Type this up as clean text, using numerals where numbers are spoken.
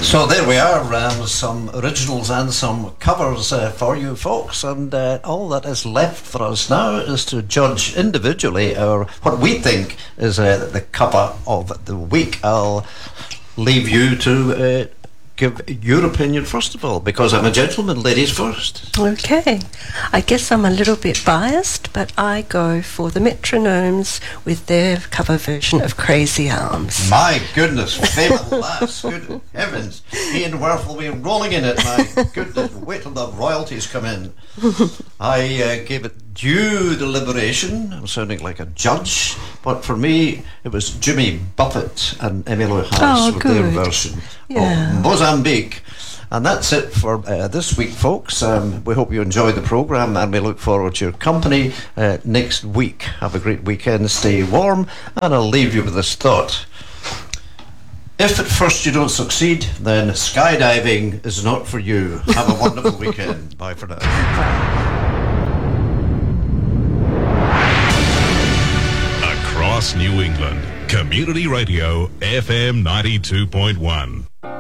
So there we are, some originals and some covers for you folks, and all that is left for us now is to judge individually what we think is the cover of the week. I'll leave you to give your opinion first of all, because I'm a gentleman. Ladies first. Okay. I guess I'm a little bit biased, but I go for the Metronomes with their cover version of Crazy Arms. My goodness, famous lass, good heavens. Ian Worth will be rolling in it, my goodness. Wait till the royalties come in. I gave it due deliberation. I'm sounding like a judge, but for me it was Jimmy Buffett and Emmylou Harris with their version of Mozambique. And that's it for this week, folks. We hope you enjoyed the programme, and we look forward to your company next week. Have a great weekend, stay warm, and I'll leave you with this thought. If at first you don't succeed, then skydiving is not for you. Have a wonderful weekend. Bye for now. Across New England, Community Radio FM 92.1.